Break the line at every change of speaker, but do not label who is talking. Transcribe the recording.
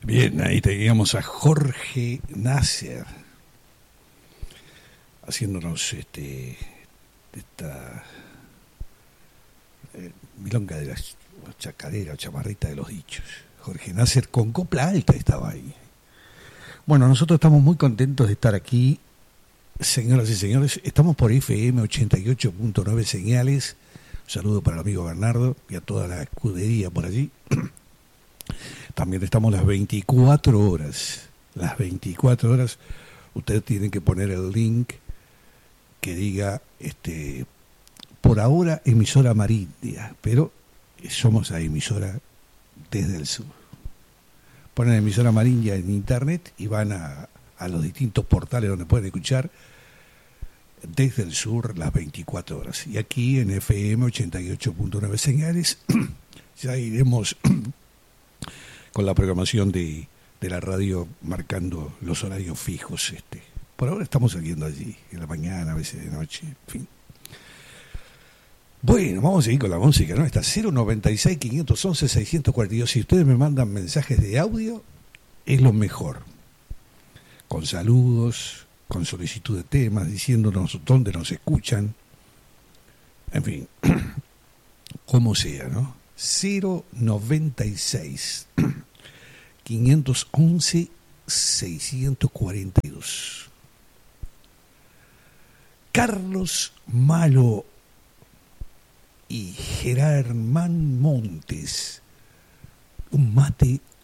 Bien, ahí teníamos a Jorge Nasser haciéndonos esta milonga de la chacarera o chamarrita de los dichos. Jorge Nasser con copla alta estaba ahí. Bueno, nosotros estamos muy contentos de estar aquí, señoras y señores. Estamos por FM 88.9 señales. Un saludo para el amigo Bernardo y a toda la escudería por allí. También estamos las 24 horas. Las 24 horas. Ustedes tienen que poner el link que diga, por ahora, emisora Marindia, pero somos la emisora desde el sur. Ponen emisora Marindia en internet y van a los distintos portales donde pueden escuchar desde el sur las 24 horas. Y aquí en FM 88.9 señales ya iremos con la programación de la radio marcando los horarios fijos. Por ahora estamos saliendo allí, en la mañana, a veces de noche, en fin. Bueno, vamos a seguir con la música, ¿no? Está 096-511-642. Si ustedes me mandan mensajes de audio, es lo mejor. Con saludos, con solicitud de temas, diciéndonos dónde nos escuchan. En fin, como sea, ¿no? 096-511-642. Carlos Malo y Germán Montes, un mate